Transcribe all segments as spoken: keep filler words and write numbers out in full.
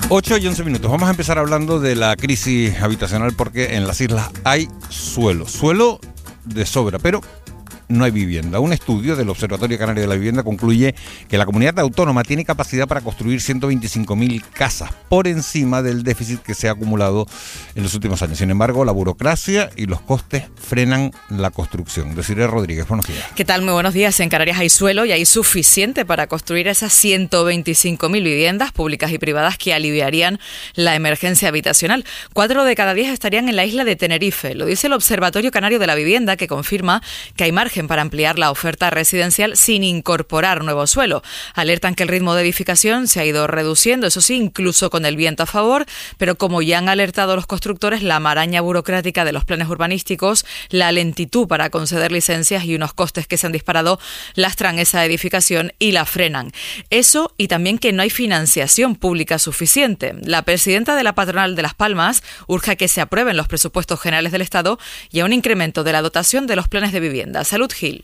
ocho y once minutos. Vamos a empezar hablando de la crisis habitacional porque en las islas hay suelo, suelo de sobra, pero no hay vivienda. Un estudio del Observatorio Canario de la Vivienda concluye que la comunidad autónoma tiene capacidad para construir ciento veinticinco mil casas, por encima del déficit que se ha acumulado en los últimos años. Sin embargo, la burocracia y los costes frenan la construcción. Desiree Rodríguez, buenos días. ¿Qué tal? Muy buenos días. En Canarias hay suelo y hay suficiente para construir esas ciento veinticinco mil viviendas públicas y privadas que aliviarían la emergencia habitacional. Cuatro de cada diez estarían en la isla de Tenerife. Lo dice el Observatorio Canario de la Vivienda, que confirma que hay margen para ampliar la oferta residencial sin incorporar nuevo suelo. Alertan que el ritmo de edificación se ha ido reduciendo, eso sí, incluso con el viento a favor, pero como ya han alertado los constructores, la maraña burocrática de los planes urbanísticos, la lentitud para conceder licencias y unos costes que se han disparado lastran esa edificación y la frenan. Eso y también que no hay financiación pública suficiente. La presidenta de la patronal de Las Palmas urge a que se aprueben los presupuestos generales del Estado y a un incremento de la dotación de los planes de vivienda. Salud Gil.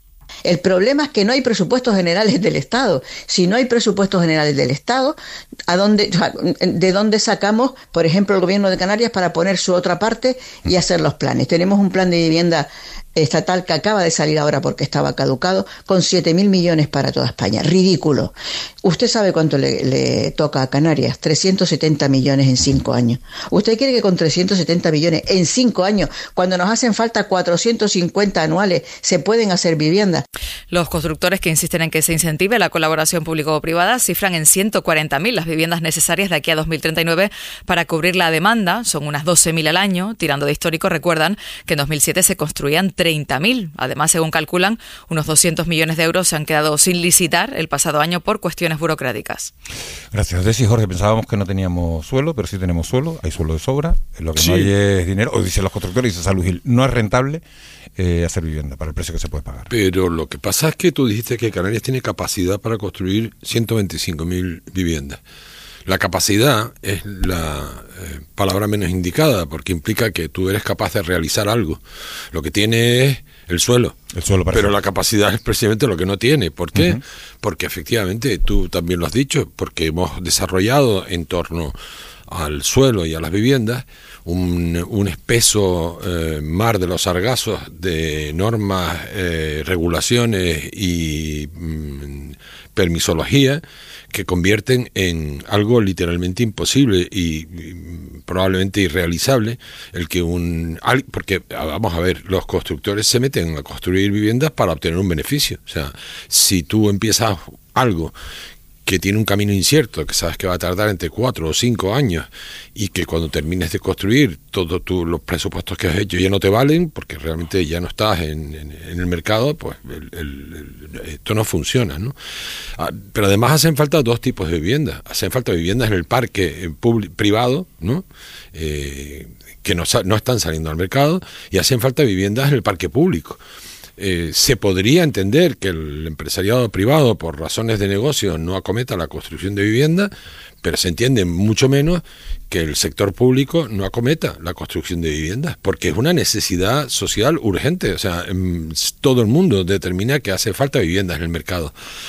El problema es que no hay presupuestos generales del Estado. Si no hay presupuestos generales del Estado, ¿a dónde, ¿de dónde sacamos, por ejemplo, el Gobierno de Canarias para poner su otra parte y hacer los planes? Tenemos un plan de vivienda estatal que acaba de salir ahora porque estaba caducado, con siete mil millones para toda España. Ridículo. ¿Usted sabe cuánto le, le toca a Canarias? trescientos setenta millones en cinco años. ¿Usted quiere que con trescientos setenta millones en cinco años, cuando nos hacen falta cuatrocientos cincuenta anuales, se pueden hacer viviendas? Los constructores, que insisten en que se incentive la colaboración público-privada, cifran en ciento cuarenta mil las viviendas necesarias de aquí a dos mil treinta y nueve para cubrir la demanda. Son unas doce mil al año. Tirando de histórico, recuerdan que en dos mil siete se construían treinta mil. Además, según calculan, unos doscientos millones de euros se han quedado sin licitar el pasado año por cuestiones burocráticas. Gracias. Desi, Jorge, pensábamos que no teníamos suelo, pero sí tenemos suelo, hay suelo de sobra, lo que sí. No hay es dinero, o dicen los constructores, dice Salud Gil, no es rentable eh, hacer vivienda para el precio que se puede pagar. Pero lo que pasa es que tú dijiste que Canarias tiene capacidad para construir ciento veinticinco mil viviendas. La capacidad es la eh, palabra menos indicada, porque implica que tú eres capaz de realizar algo. Lo que tiene es el suelo. El suelo para pero ser. La capacidad es precisamente lo que no tiene. ¿Por qué? Uh-huh. Porque efectivamente, tú también lo has dicho, porque hemos desarrollado en torno al suelo y a las viviendas un, un espeso eh, mar de los sargazos de normas, eh, regulaciones y mm, permisología que convierten en algo literalmente imposible y, y probablemente irrealizable el que un... Porque, vamos a ver, los constructores se meten a construir viviendas para obtener un beneficio. O sea, si tú empiezas algo que tiene un camino incierto, que sabes que va a tardar entre cuatro o cinco años y que cuando termines de construir todos los presupuestos que has hecho ya no te valen porque realmente ya no estás en, en, en el mercado, pues el, el, el, esto no funciona, ¿no? Ah, pero además hacen falta dos tipos de viviendas. Hacen falta viviendas en el parque público, privado, ¿no? Eh, que no, no están saliendo al mercado, y hacen falta viviendas en el parque público. Eh, se podría entender que el empresariado privado, por razones de negocio, no acometa la construcción de vivienda, pero se entiende mucho menos que el sector público no acometa la construcción de viviendas, porque es una necesidad social urgente. O sea, todo el mundo determina que hace falta viviendas en el mercado.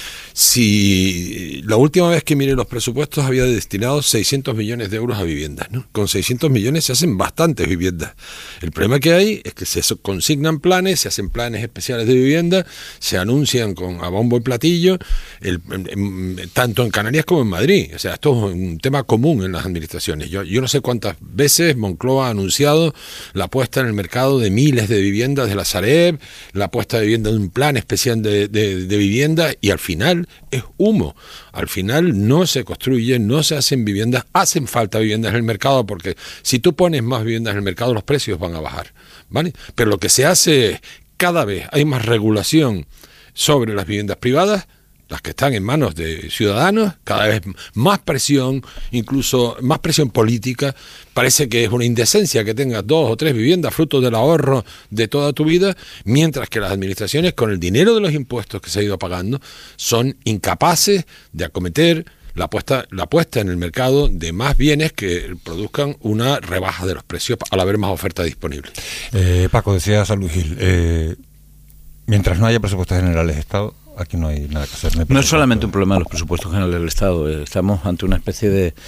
Si la última vez que miré los presupuestos había destinado seiscientos millones de euros a viviendas, ¿no? Con seiscientos millones se hacen bastantes viviendas. El problema que hay es que se consignan planes, se hacen planes especiales de vivienda, se anuncian con a bombo y platillo, el, en, en, tanto en Canarias como en Madrid. O sea, esto es un tema común en las administraciones. Yo, yo no sé cuántas veces Moncloa ha anunciado la puesta en el mercado de miles de viviendas de la Sareb, la puesta de vivienda de un plan especial de, de, de vivienda, y al final es humo. Al final no se construyen, no se hacen viviendas, hacen falta viviendas en el mercado, porque si tú pones más viviendas en el mercado, los precios van a bajar, ¿vale? Pero lo que se hace es, cada vez hay más regulación sobre las viviendas privadas, las que están en manos de ciudadanos, cada vez más presión, incluso más presión política. Parece que es una indecencia que tengas dos o tres viviendas fruto del ahorro de toda tu vida, mientras que las administraciones, con el dinero de los impuestos que se ha ido pagando, son incapaces de acometer la puesta, la puesta en el mercado de más bienes que produzcan una rebaja de los precios al haber más oferta disponible. Eh, Paco, decía Salud Gil, eh, mientras no haya presupuestos generales de Estado, aquí no hay nada que hacer. No es solamente un problema de los presupuestos generales del Estado, estamos ante una especie de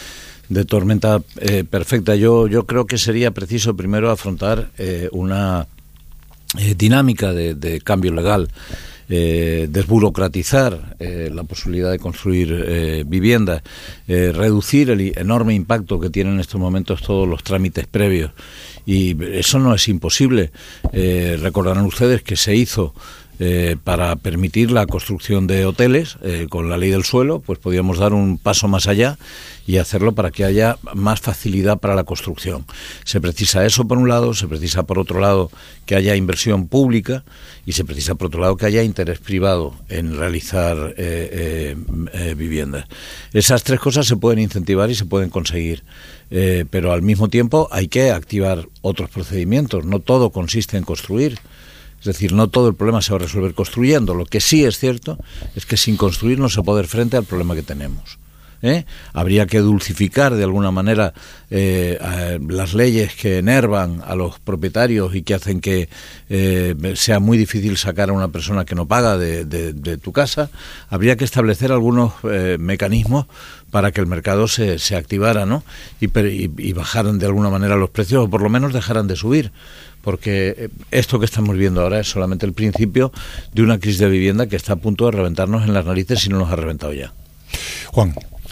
de tormenta eh, perfecta. Yo, yo creo que sería preciso primero afrontar eh, una eh, dinámica de, de cambio legal. Eh, desburocratizar eh, la posibilidad de construir eh, viviendas, eh, reducir el enorme impacto que tienen en estos momentos todos los trámites previos, y eso no es imposible. Eh, recordarán ustedes que se hizo Eh, para permitir la construcción de hoteles eh, con la ley del suelo, pues podíamos dar un paso más allá y hacerlo para que haya más facilidad para la construcción. Se precisa eso por un lado, se precisa por otro lado que haya inversión pública y se precisa por otro lado que haya interés privado en realizar eh, eh, eh, viviendas. Esas tres cosas se pueden incentivar y se pueden conseguir, eh, pero al mismo tiempo hay que activar otros procedimientos. No todo consiste en construir. Es decir, no todo el problema se va a resolver construyendo. Lo que sí es cierto es que sin construir no se puede hacer frente al problema que tenemos. ¿Eh? Habría que dulcificar de alguna manera eh, las leyes que enervan a los propietarios y que hacen que eh, sea muy difícil sacar a una persona que no paga de, de, de tu casa. Habría que establecer algunos eh, mecanismos para que el mercado se, se activara, ¿no? y, y, y bajaran de alguna manera los precios, o por lo menos dejaran de subir. Porque esto que estamos viendo ahora es solamente el principio de una crisis de vivienda que está a punto de reventarnos en las narices si no nos ha reventado ya. Juan.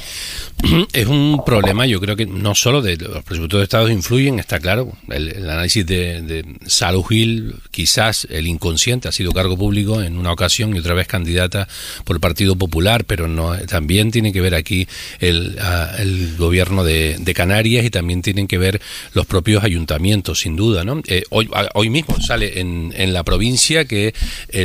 Es un problema, yo creo que no solo de los presupuestos de Estado influyen, está claro, el, el análisis de, de Salud Gil, quizás el inconsciente, ha sido cargo público en una ocasión y otra vez candidata por el Partido Popular, pero no, también tiene que ver aquí el, a, el gobierno de, de Canarias, y también tienen que ver los propios ayuntamientos, sin duda, ¿no? Eh, hoy, a, hoy mismo sale en, en la provincia que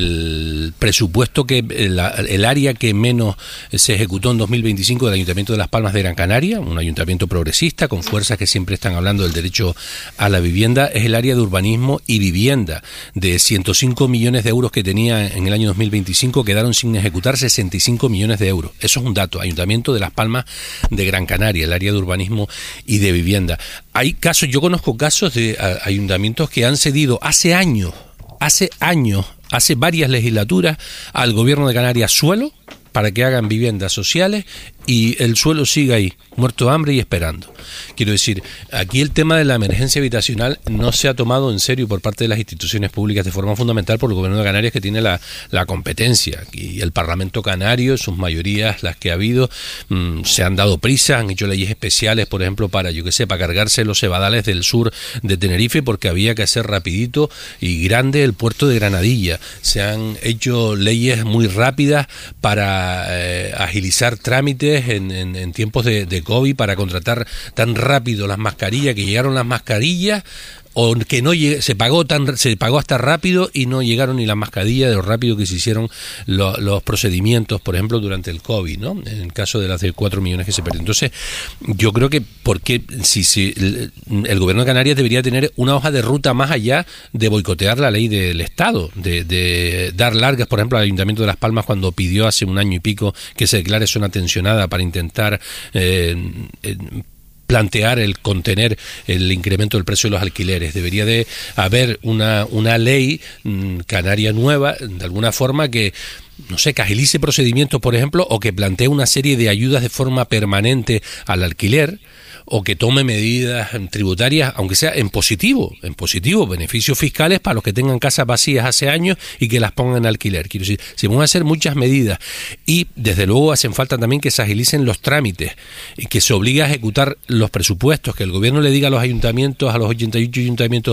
el presupuesto, que el, el área que menos se ejecutó en dos mil veinticinco del Ayuntamiento de Las Palmas de Gran Canaria, un ayuntamiento progresista con fuerzas que siempre están hablando del derecho a la vivienda, es el área de urbanismo y vivienda. De ciento cinco millones de euros que tenía en el año dos mil veinticinco, quedaron sin ejecutar sesenta y cinco millones de euros. Eso es un dato. Ayuntamiento de Las Palmas de Gran Canaria, el área de urbanismo y de vivienda. Hay casos, yo conozco casos de a, ayuntamientos que han cedido hace años, hace años, hace varias legislaturas al gobierno de Canarias suelo para que hagan viviendas sociales, y el suelo sigue ahí, muerto de hambre y esperando. Quiero decir, aquí el tema de la emergencia habitacional no se ha tomado en serio por parte de las instituciones públicas de forma fundamental por el gobierno de Canarias, que tiene la, la competencia. Y el Parlamento Canario, sus mayorías, las que ha habido, mmm, se han dado prisa, han hecho leyes especiales, por ejemplo, para, yo qué sé, para cargarse los cebadales del sur de Tenerife, porque había que hacer rapidito y grande el puerto de Granadilla. Se han hecho leyes muy rápidas para eh, agilizar trámites En, en, en tiempos de, de COVID, para contratar tan rápido las mascarillas, que llegaron las mascarillas, o que no llegue, se pagó tan se pagó hasta rápido y no llegaron ni las mascarillas de lo rápido que se hicieron lo, los procedimientos, por ejemplo, durante el COVID, ¿no? En el caso de las de cuatro millones que se perdieron. Entonces, yo creo que porque si, si el, el gobierno de Canarias debería tener una hoja de ruta más allá de boicotear la ley del Estado, de, de dar largas, por ejemplo, al Ayuntamiento de Las Palmas, cuando pidió hace un año y pico que se declare zona tensionada para intentar eh, eh, plantear el contener el incremento del precio de los alquileres. Debería de haber una, una ley mmm, canaria nueva, de alguna forma, que no sé, que agilice procedimientos, por ejemplo, o que plantee una serie de ayudas de forma permanente al alquiler, o que tome medidas tributarias, aunque sea en positivo, en positivo, beneficios fiscales para los que tengan casas vacías hace años y que las pongan en alquiler. Quiero decir, se van a hacer muchas medidas, y desde luego hacen falta también que se agilicen los trámites y que se obligue a ejecutar los presupuestos, que el gobierno le diga a los ayuntamientos, a los ochenta y ocho ayuntamientos,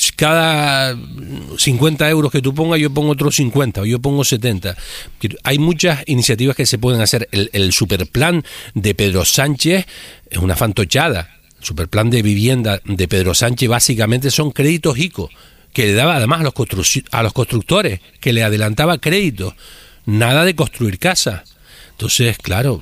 cada cincuenta euros que tú pongas, yo pongo otros cincuenta, o yo pongo setenta. Hay muchas iniciativas que se pueden hacer. El, el superplan de Pedro Sánchez es una fantochada. El superplan de vivienda de Pedro Sánchez básicamente son créditos ICO, que le daba además a los, constru- a los constructores, que le adelantaba créditos. Nada de construir casas. Entonces, claro,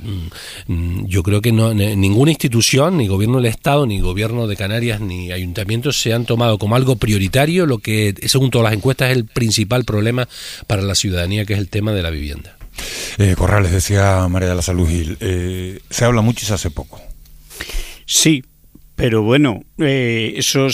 yo creo que no, ninguna institución, ni gobierno del Estado, ni gobierno de Canarias, ni ayuntamientos se han tomado como algo prioritario lo que, según todas las encuestas, es el principal problema para la ciudadanía, que es el tema de la vivienda. Eh, Corrales, decía María de la Salud Gil, eh, se habla mucho y se hace poco. Sí, pero bueno, eh, eso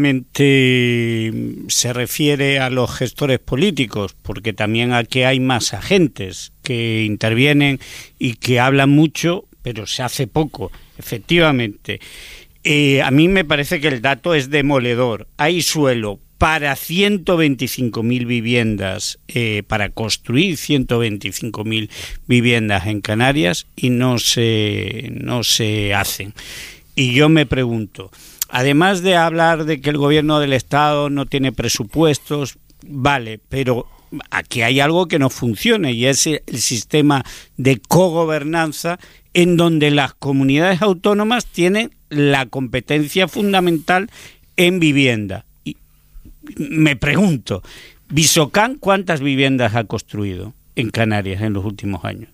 solamente se refiere a los gestores políticos, porque también aquí hay más agentes que intervienen y que hablan mucho, pero se hace poco, efectivamente. Eh, a mí me parece que el dato es demoledor. Hay suelo para ciento veinticinco mil viviendas, eh, para construir ciento veinticinco mil viviendas en Canarias y no se, no se hacen. Y yo me pregunto, además de hablar de que el gobierno del Estado no tiene presupuestos, vale, pero aquí hay algo que no funciona y es el sistema de cogobernanza en donde las comunidades autónomas tienen la competencia fundamental en vivienda. Y me pregunto, Visocán, ¿cuántas viviendas ha construido en Canarias en los últimos años?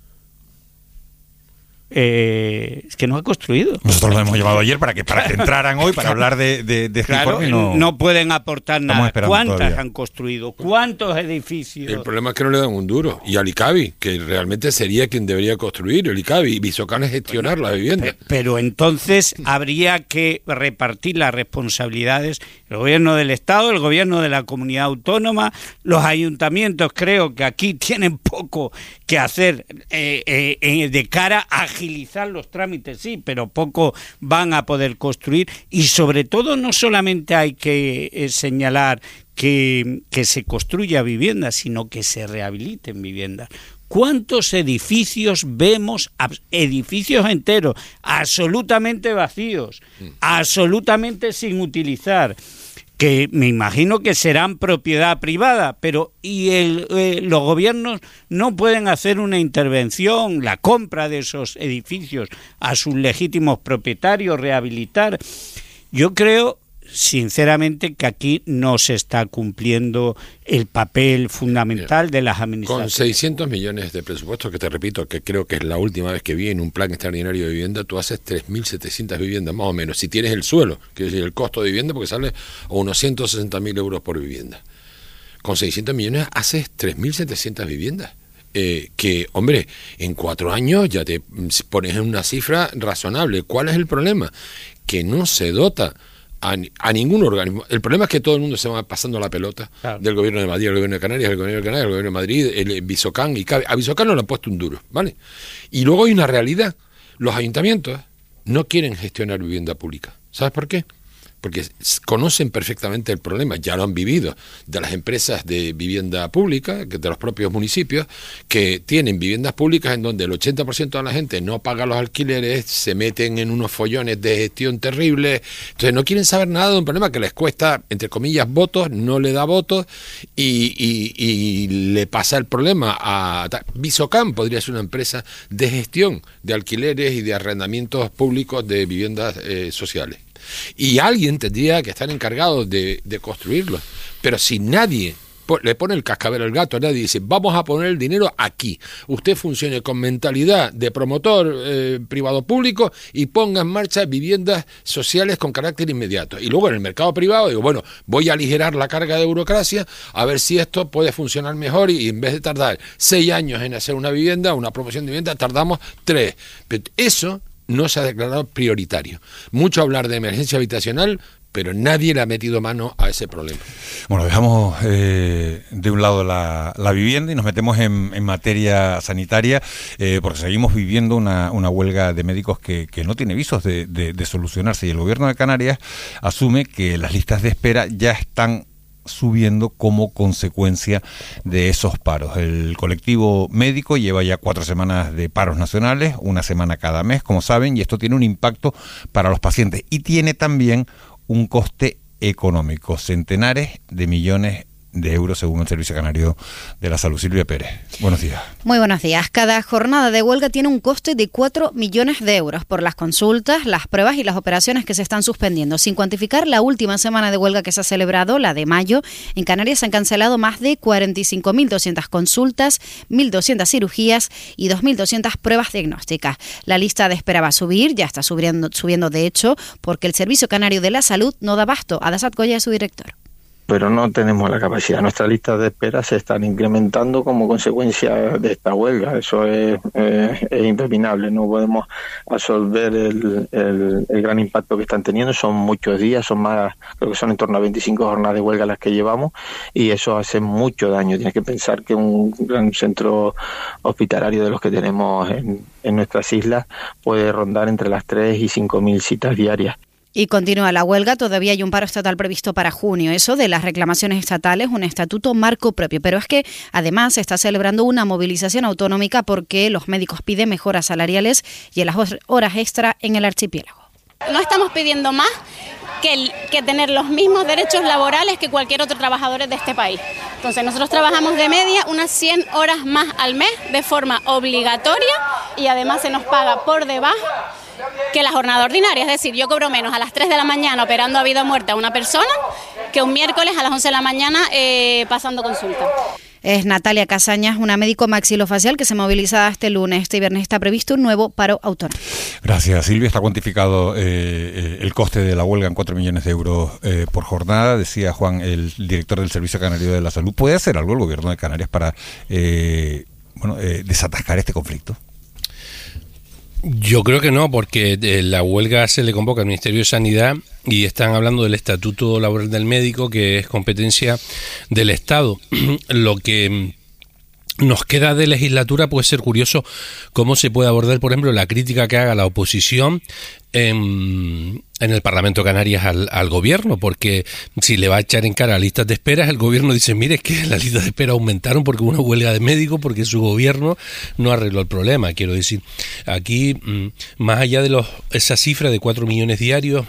Eh, es que no ha construido. Nosotros lo hemos llamado ayer para que para que entraran hoy para hablar de, de, de este claro, informe. No, no pueden aportar nada. ¿Cuántas todavía han construido? ¿Cuántos edificios? El problema es que no le dan un duro. Y al ICABI, que realmente sería quien debería construir, el ICABI, y Visocán es gestionar la vivienda. Pero, pero entonces habría que repartir las responsabilidades. El gobierno del Estado, el gobierno de la comunidad autónoma, los ayuntamientos creo que aquí tienen poco que hacer eh, eh, eh, de cara a agilizar los trámites, sí, pero poco van a poder construir y sobre todo no solamente hay que eh, señalar que, que se construya vivienda, sino que se rehabiliten viviendas. ¿Cuántos edificios vemos, edificios enteros, absolutamente vacíos, absolutamente sin utilizar? Que me imagino que serán propiedad privada, pero y el, eh, los gobiernos no pueden hacer una intervención, la compra de esos edificios a sus legítimos propietarios, rehabilitar. Yo creo, sinceramente, que aquí no se está cumpliendo el papel fundamental de las administraciones. Con seiscientos millones de presupuesto, que te repito, que creo que es la última vez que vi en un plan extraordinario de vivienda, tú haces tres mil setecientas viviendas, más o menos, si tienes el suelo, que es el costo de vivienda, porque sale a unos ciento sesenta mil euros por vivienda. Con seiscientos millones haces tres mil setecientas viviendas. Eh, que, hombre, en cuatro años ya te pones en una cifra razonable. ¿Cuál es el problema? Que no se dota A, a ningún organismo. El problema es que todo el mundo se va pasando la pelota, claro, del gobierno de Madrid, el gobierno de Canarias, el gobierno de Canarias, el gobierno de Madrid, el Visocán y ICABI. A Visocán no le han puesto un duro, ¿vale? Y luego hay una realidad. Los ayuntamientos no quieren gestionar vivienda pública. ¿Sabes por qué? Porque conocen perfectamente el problema, ya lo han vivido, de las empresas de vivienda pública, de los propios municipios, que tienen viviendas públicas en donde el ochenta por ciento de la gente no paga los alquileres, se meten en unos follones de gestión terribles, entonces no quieren saber nada de un problema que les cuesta, entre comillas, votos, no le da votos, y, y, y le pasa el problema a... Visocán podría ser una empresa de gestión de alquileres y de arrendamientos públicos de viviendas eh, sociales. Y alguien tendría que estar encargado de, de construirlo. Pero si nadie po- le pone el cascabel al gato, nadie dice, vamos a poner el dinero aquí. Usted funcione con mentalidad de promotor eh, privado-público y ponga en marcha viviendas sociales con carácter inmediato. Y luego en el mercado privado digo, bueno, voy a aligerar la carga de burocracia a ver si esto puede funcionar mejor y en vez de tardar seis años en hacer una vivienda, una promoción de vivienda, tardamos tres. Pero eso no se ha declarado prioritario. Mucho hablar de emergencia habitacional, pero nadie le ha metido mano a ese problema. Bueno, dejamos eh, de un lado la, la vivienda y nos metemos en, en materia sanitaria, eh, porque seguimos viviendo una, una huelga de médicos que, que no tiene visos de, de, de solucionarse, y el gobierno de Canarias asume que las listas de espera ya están subiendo como consecuencia de esos paros. El colectivo médico lleva ya cuatro semanas de paros nacionales, una semana cada mes, como saben, y esto tiene un impacto para los pacientes y tiene también un coste económico, centenares de millones de euros según el Servicio Canario de la Salud. Silvia Pérez, buenos días. Muy buenos días. Cada jornada de huelga tiene un coste de cuatro millones de euros por las consultas, las pruebas y las operaciones que se están suspendiendo. Sin cuantificar la última semana de huelga que se ha celebrado, la de mayo, en Canarias se han cancelado más de cuarenta y cinco mil doscientas consultas, mil doscientas cirugías y dos mil doscientas pruebas diagnósticas. La lista de espera va a subir, ya está subiendo, subiendo de hecho, porque el Servicio Canario de la Salud no da abasto. Adasat Goya es su director. pero no tenemos la capacidad. Nuestras listas de espera se están incrementando como consecuencia de esta huelga. Eso es, eh, es impepinable. No podemos absorber el, el, el gran impacto que están teniendo. Son muchos días, son más, creo que son en torno a veinticinco jornadas de huelga las que llevamos, y eso hace mucho daño. Tienes que pensar que un gran centro hospitalario de los que tenemos en, en nuestras islas puede rondar entre las tres y cinco mil citas diarias. Y continúa la huelga, todavía hay un paro estatal previsto para junio. Eso de las reclamaciones estatales, un estatuto marco propio. Pero es que además se está celebrando una movilización autonómica porque los médicos piden mejoras salariales y en las horas extra en el archipiélago. No estamos pidiendo más que, el, que tener los mismos derechos laborales que cualquier otro trabajador de este país. Entonces nosotros trabajamos de media unas cien horas más al mes de forma obligatoria y además se nos paga por debajo que la jornada ordinaria, es decir, yo cobro menos a las tres de la mañana operando a vida o muerte a una persona que un miércoles a las once de la mañana eh, pasando consulta. Es Natalia Casañas, una médico maxilofacial que se moviliza este lunes. Este viernes está previsto un nuevo paro autónomo. Gracias, Silvia. Está cuantificado eh, eh, el coste de la huelga en cuatro millones de euros eh, por jornada. Decía Juan, el director del Servicio Canario de la Salud. ¿Puede hacer algo el gobierno de Canarias para eh, bueno, eh, desatascar este conflicto? Yo creo que no, porque la huelga se le convoca al Ministerio de Sanidad y están hablando del Estatuto Laboral del Médico, que es competencia del Estado. Lo que nos queda de legislatura puede ser curioso cómo se puede abordar, por ejemplo, la crítica que haga la oposición en, en el Parlamento de Canarias al, al gobierno, porque si le va a echar en cara listas de espera, el gobierno dice, mire, es que las listas de espera aumentaron porque hubo una huelga de médicos, porque su gobierno no arregló el problema. Quiero decir, aquí, más allá de los esa cifra de cuatro millones diarios,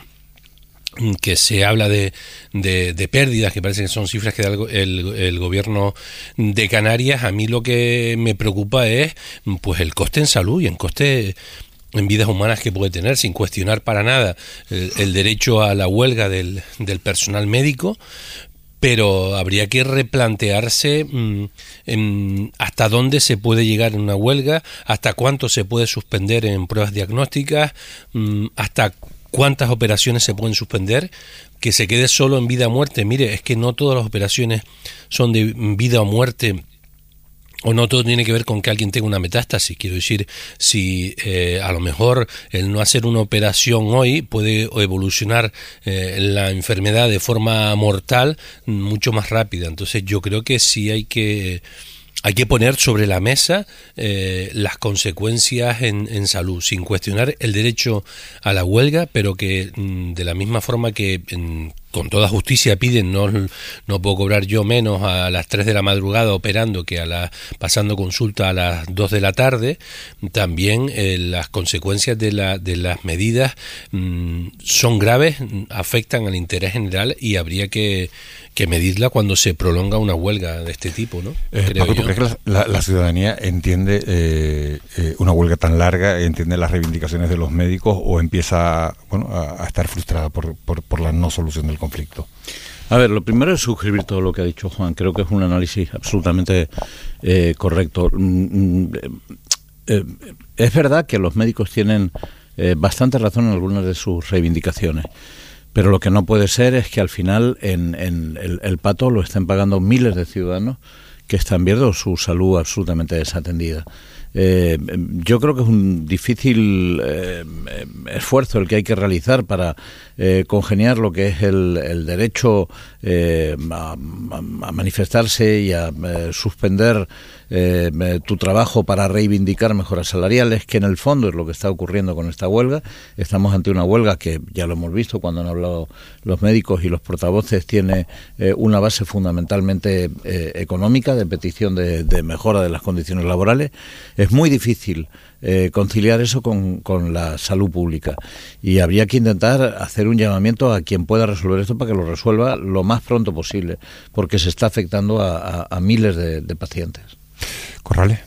que se habla de, de, de pérdidas, que parece que son cifras que da el, el, el gobierno de Canarias, a mí lo que me preocupa es pues el coste en salud y en coste en vidas humanas que puede tener, sin cuestionar para nada el, el derecho a la huelga del, del personal médico, pero habría que replantearse mmm, en hasta dónde se puede llegar en una huelga, hasta cuánto se puede suspender en pruebas diagnósticas, mmm, hasta cuántas operaciones se pueden suspender, que se quede solo en vida o muerte. Mire, es que no todas las operaciones son de vida o muerte, o no todo tiene que ver con que alguien tenga una metástasis. Quiero decir, si eh, a lo mejor el no hacer una operación hoy puede evolucionar eh, la enfermedad de forma mortal mucho más rápida. Entonces yo creo que sí hay que... Hay que poner sobre la mesa eh, las consecuencias en, en salud, sin cuestionar el derecho a la huelga, pero que mm, de la misma forma que en, con toda justicia piden, no, no puedo cobrar yo menos a las tres de la madrugada operando que a la, pasando consulta a las dos de la tarde, también eh, las consecuencias de, la, de las medidas mm, son graves, afectan al interés general y habría que, que medirla cuando se prolonga una huelga de este tipo, ¿no? Eh, Paco, ¿tú crees que la, la, la ciudadanía entiende eh, eh, una huelga tan larga, entiende las reivindicaciones de los médicos o empieza bueno, a, a estar frustrada por, por, por la no solución del conflicto? A ver, lo primero es suscribir todo lo que ha dicho Juan. Creo que es un análisis absolutamente eh, correcto. Mm, eh, es verdad que los médicos tienen eh, bastante razón en algunas de sus reivindicaciones. Pero lo que no puede ser es que al final en, en el, el pato lo estén pagando miles de ciudadanos que están viendo su salud absolutamente desatendida. Eh, yo creo que es un difícil eh, esfuerzo el que hay que realizar para eh, congeniar lo que es el, el derecho eh, a, a manifestarse y a eh, suspender eh, tu trabajo para reivindicar mejoras salariales, que en el fondo es lo que está ocurriendo con esta huelga. Estamos ante una huelga que, ya lo hemos visto cuando han hablado los médicos y los portavoces, tiene eh, una base fundamentalmente eh, económica, de petición de, de mejora de las condiciones laborales. Es muy difícil eh, conciliar eso con, con la salud pública y habría que intentar hacer un llamamiento a quien pueda resolver esto para que lo resuelva lo más pronto posible, porque se está afectando a, a, a miles de, de pacientes. Corrales.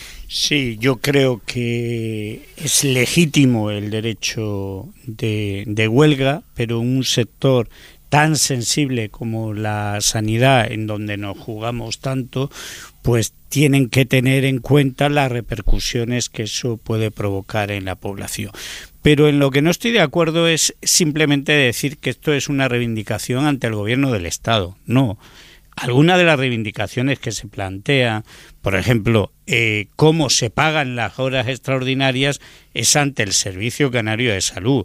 Sí, yo creo que es legítimo el derecho de, de huelga, pero un sector tan sensible como la sanidad, en donde nos jugamos tanto, pues tienen que tener en cuenta las repercusiones que eso puede provocar en la población. Pero en lo que no estoy de acuerdo es simplemente decir que esto es una reivindicación ante el gobierno del Estado. No. Algunas de las reivindicaciones que se plantean, por ejemplo, eh, cómo se pagan las horas extraordinarias, es ante el Servicio Canario de Salud.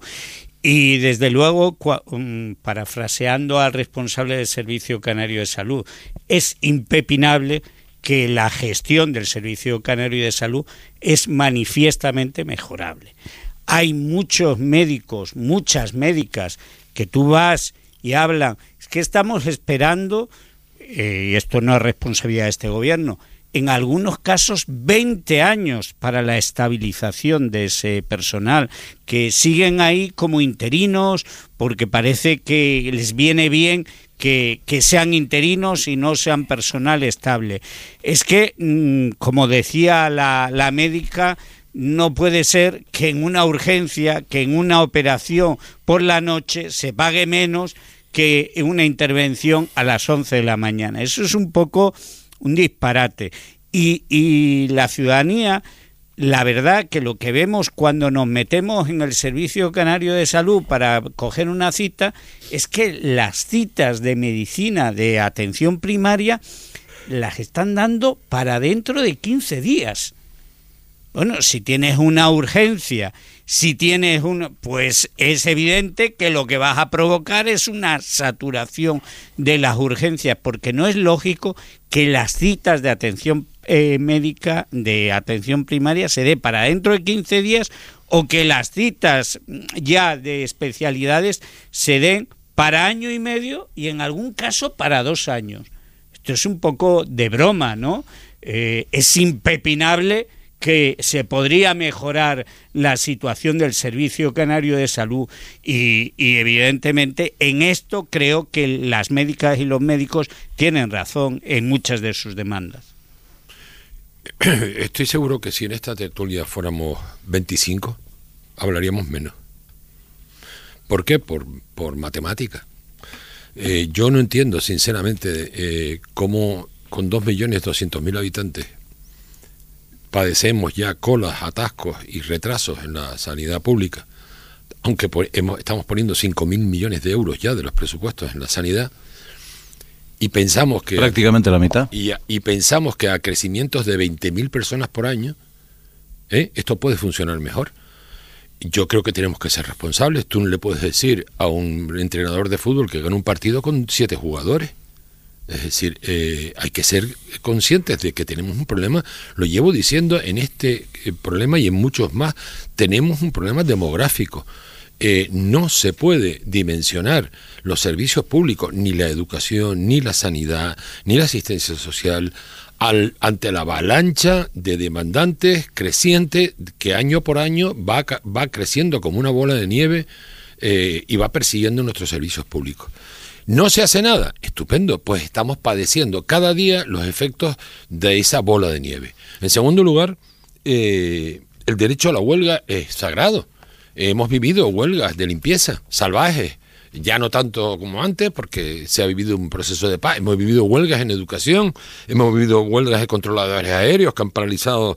Y desde luego, um, parafraseando al responsable del Servicio Canario de Salud, es impepinable que la gestión del Servicio Canario de Salud es manifiestamente mejorable. Hay muchos médicos, muchas médicas, que tú vas y hablan, es que estamos esperando, eh, y esto no es responsabilidad de este gobierno, en algunos casos veinte años para la estabilización de ese personal, que siguen ahí como interinos porque parece que les viene bien que, que sean interinos y no sean personal estable. Es que, como decía la, la médica, no puede ser que en una urgencia, que en una operación por la noche se pague menos que en una intervención a las once de la mañana. Eso es un poco un disparate. Y, y la ciudadanía, la verdad que lo que vemos cuando nos metemos en el Servicio Canario de Salud para coger una cita es que las citas de medicina de atención primaria las están dando para dentro de quince días. Bueno, si tienes una urgencia, si tienes un, pues es evidente que lo que vas a provocar es una saturación de las urgencias, porque no es lógico que las citas de atención eh, médica, de atención primaria, se dé para dentro de quince días, o que las citas ya de especialidades se den para año y medio y en algún caso para dos años. Esto es un poco de broma, ¿no? Eh, es impepinable que se podría mejorar la situación del Servicio Canario de Salud y, y evidentemente en esto creo que las médicas y los médicos tienen razón en muchas de sus demandas. Estoy seguro que si en esta tertulia fuéramos veinticinco, hablaríamos menos. ¿Por qué? Por, por matemática. Eh, yo no entiendo sinceramente eh, cómo con dos millones doscientos mil habitantes padecemos ya colas, atascos y retrasos en la sanidad pública, aunque por, hemos, estamos poniendo cinco mil millones de euros ya de los presupuestos en la sanidad, y pensamos que... Prácticamente la mitad. Y, y pensamos que a crecimientos de veinte mil personas por año, ¿eh? esto puede funcionar mejor. Yo creo que tenemos que ser responsables. Tú no le puedes decir a un entrenador de fútbol que gana un partido con siete jugadores. Es decir, eh, hay que ser conscientes de que tenemos un problema. Lo llevo diciendo en este eh, problema y en muchos más. Tenemos un problema demográfico. Eh, no se puede dimensionar los servicios públicos, ni la educación, ni la sanidad, ni la asistencia social, al, ante la avalancha de demandantes creciente que año por año va, va creciendo como una bola de nieve eh, y va persiguiendo nuestros servicios públicos. ¿No se hace nada? Estupendo, pues estamos padeciendo cada día los efectos de esa bola de nieve. En segundo lugar, eh, el derecho a la huelga es sagrado. Hemos vivido huelgas de limpieza salvajes, ya no tanto como antes, porque se ha vivido un proceso de paz. Hemos vivido huelgas en educación, hemos vivido huelgas de controladores aéreos que han paralizado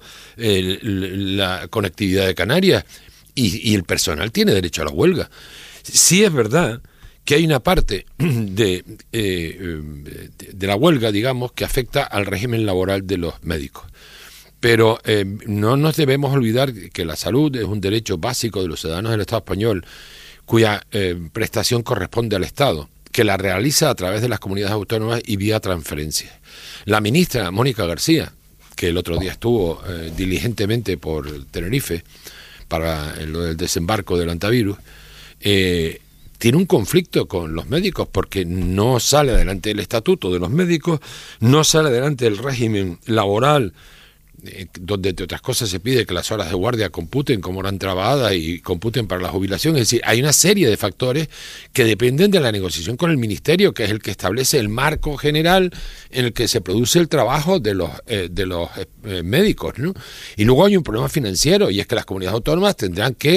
el, la conectividad de Canarias, y, y el personal tiene derecho a la huelga. Sí es verdad que hay una parte de, eh, de la huelga, digamos, que afecta al régimen laboral de los médicos. Pero eh, no nos debemos olvidar que la salud es un derecho básico de los ciudadanos del Estado español, cuya eh, prestación corresponde al Estado, que la realiza a través de las comunidades autónomas y vía transferencias. La ministra Mónica García, que el otro día estuvo eh, diligentemente por Tenerife para el, el desembarco del antivirus, eh, tiene un conflicto con los médicos porque no sale adelante el estatuto de los médicos, no sale adelante el régimen laboral, eh, donde entre otras cosas se pide que las horas de guardia computen como horas trabajadas y computen para la jubilación. Es decir, hay una serie de factores que dependen de la negociación con el ministerio, que es el que establece el marco general en el que se produce el trabajo de los, eh, de los eh, médicos, ¿no? Y luego hay un problema financiero, y es que las comunidades autónomas tendrán que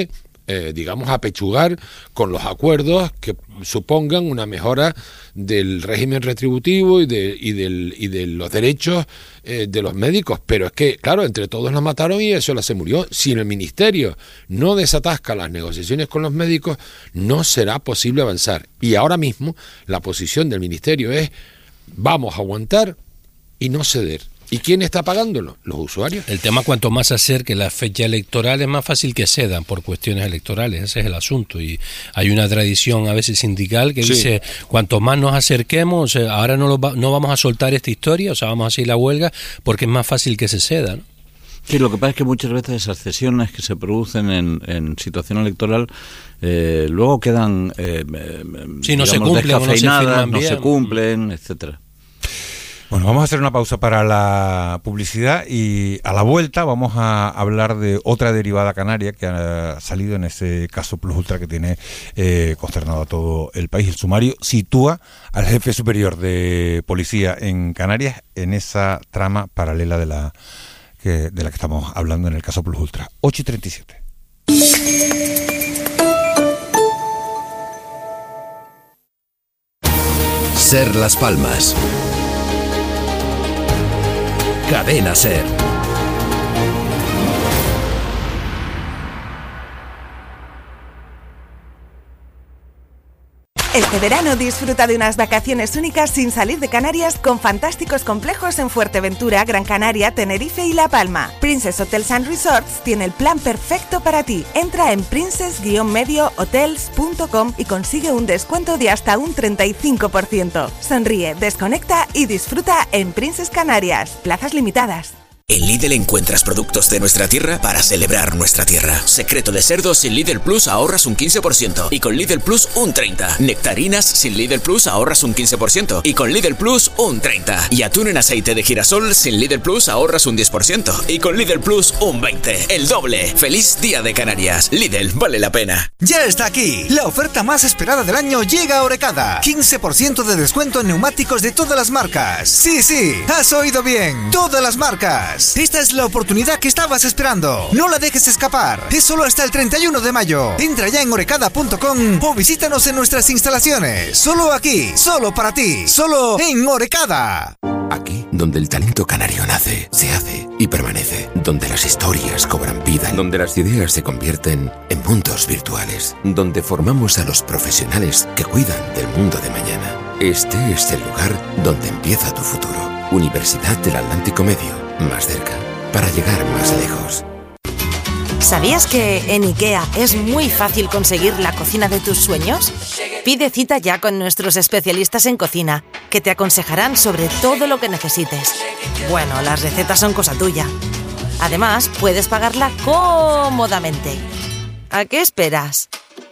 eh, digamos, apechugar con los acuerdos que supongan una mejora del régimen retributivo y de, y del, y de los derechos eh, de los médicos. Pero es que, claro, entre todos la mataron y eso la se murió. Si el Ministerio no desatasca las negociaciones con los médicos, no será posible avanzar. Y ahora mismo la posición del Ministerio es: vamos a aguantar y no ceder. ¿Y quién está pagándolo? Los usuarios. El tema, cuanto más se acerque la fecha electoral, es más fácil que cedan por cuestiones electorales. Ese es el asunto. Y hay una tradición a veces sindical que sí. dice, cuanto más nos acerquemos, o sea, ahora no, lo va, no vamos a soltar esta historia, o sea, vamos a seguir la huelga, porque es más fácil que se ceda, ¿no? Sí, lo que pasa es que muchas veces esas cesiones que se producen en, en situación electoral eh, luego quedan eh, sí, no digamos, se cumplen, descafeinadas, no se, no se cumplen, etcétera. Bueno, vamos a hacer una pausa para la publicidad y a la vuelta vamos a hablar de otra derivada canaria que ha salido en ese caso Plus Ultra que tiene eh, consternado a todo el país. El sumario sitúa al jefe superior de policía en Canarias en esa trama paralela de la que, de la que estamos hablando en el caso Plus Ultra. ocho y treinta y siete. Ser Las Palmas. Cadena Ser. Este verano disfruta de unas vacaciones únicas sin salir de Canarias con fantásticos complejos en Fuerteventura, Gran Canaria, Tenerife y La Palma. Princess Hotels and Resorts tiene el plan perfecto para ti. Entra en princess guion medio hotels punto com y consigue un descuento de hasta un treinta y cinco por ciento. Sonríe, desconecta y disfruta en Princess Canarias. Plazas limitadas. En Lidl encuentras productos de nuestra tierra para celebrar nuestra tierra. Secreto de cerdo sin Lidl Plus ahorras un quince por ciento y con Lidl Plus un treinta por ciento. Nectarinas sin Lidl Plus ahorras un quince por ciento y con Lidl Plus un treinta por ciento. Y atún en aceite de girasol sin Lidl Plus ahorras un diez por ciento y con Lidl Plus un veinte por ciento. El doble. ¡Feliz Día de Canarias! Lidl, vale la pena. Ya está aquí. La oferta más esperada del año llega a Orecada. quince por ciento de descuento en neumáticos de todas las marcas. Sí, sí, has oído bien. Todas las marcas. Esta es la oportunidad que estabas esperando. No la dejes escapar. Es solo hasta el treinta y uno de mayo. Entra ya en orecada punto com o visítanos en nuestras instalaciones. Solo aquí, solo para ti, solo en Orecada. Aquí, donde el talento canario nace, se hace y permanece. Donde las historias cobran vida. Donde las ideas se convierten en mundos virtuales. Donde formamos a los profesionales que cuidan del mundo de mañana. Este es el lugar donde empieza tu futuro. Universidad del Atlántico Medio. Más cerca, para llegar más lejos. ¿Sabías que en IKEA es muy fácil conseguir la cocina de tus sueños? Pide cita ya con nuestros especialistas en cocina, que te aconsejarán sobre todo lo que necesites. Bueno, las recetas son cosa tuya. Además, puedes pagarla cómodamente. ¿A qué esperas?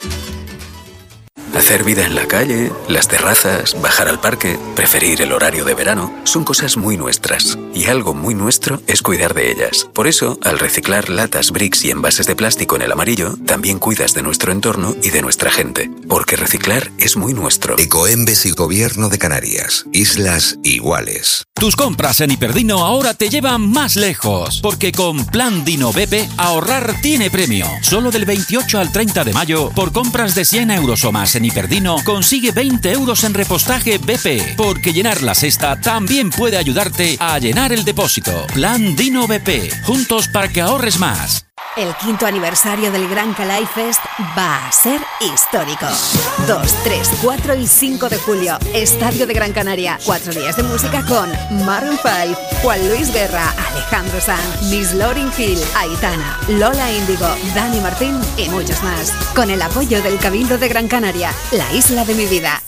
Hacer vida en la calle, las terrazas, bajar al parque, preferir el horario de verano, son cosas muy nuestras. Y algo muy nuestro es cuidar de ellas. Por eso, al reciclar latas, bricks y envases de plástico en el amarillo, también cuidas de nuestro entorno y de nuestra gente. Porque reciclar es muy nuestro. Ecoembes y Gobierno de Canarias. Islas iguales. Tus compras en Hiperdino ahora te llevan más lejos. Porque con Plan Dino B P, ahorrar tiene premio. Solo del veintiocho al treinta de mayo, por compras de cien euros o más en Hiperdino, consigue veinte euros en repostaje B P, porque llenar la cesta también puede ayudarte a llenar el depósito. Plan Dino B P, juntos para que ahorres más. El quinto aniversario del Gran Calais Fest va a ser histórico. dos, tres, cuatro y cinco de julio, Estadio de Gran Canaria. Cuatro días de música con Maroon cinco, Juan Luis Guerra, Alejandro Sanz, Miss Lauryn Hill, Aitana, Lola Índigo, Dani Martín y muchos más. Con el apoyo del Cabildo de Gran Canaria, la isla de mi vida.